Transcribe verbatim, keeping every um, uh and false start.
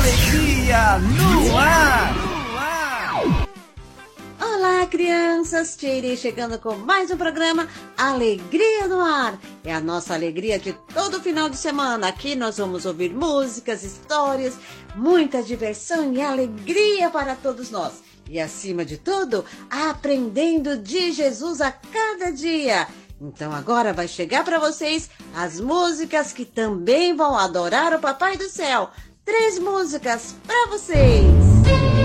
Alegria no ar. Olá, crianças! Tirei chegando com mais um programa Alegria no Ar. É a nossa alegria de todo final de semana. Aqui nós vamos ouvir músicas, histórias, muita diversão e alegria para todos nós. E acima de tudo, aprendendo de Jesus a cada dia. Então agora vai chegar para vocês as músicas que também vão adorar o Papai do Céu. Três músicas para vocês.